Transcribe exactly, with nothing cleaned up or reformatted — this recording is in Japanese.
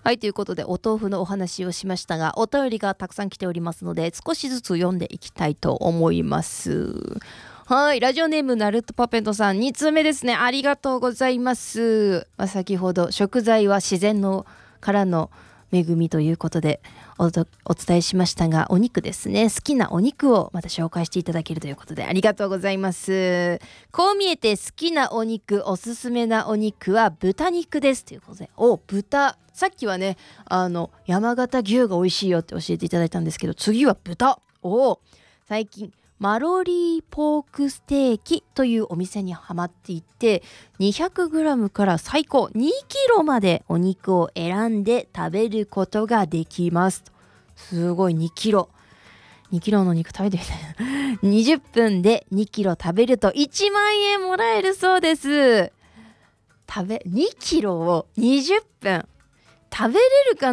はい、ということでお豆腐のお話をしましたが、お便りがたくさん来ておりますので、少しずつ読んでいきたいと思います。はい、ラジオネームナルトパペットさん、に通目ですね。ありがとうございます。まあ、先ほど食材は自然のからの恵みということで お, お伝えしましたが、お肉ですね、好きなお肉をまた紹介していただけるということでありがとうございます。こう見えて好きなお肉、おすすめなお肉は豚肉ですということで、お豚、さっきはね、あの山形牛が美味しいよって教えていただいたんですけど、次は豚。お最近マロリーポークステーキというお店にハマっていて、 にひゃくグラム から最高にキロまでお肉を選んで食べることができます。すごい、にキロにキロの肉食べてみたいなにじゅっぷんでにキロ食べるといちまんえんもらえるそうです。食べにキロをにじゅっぷん食べれるか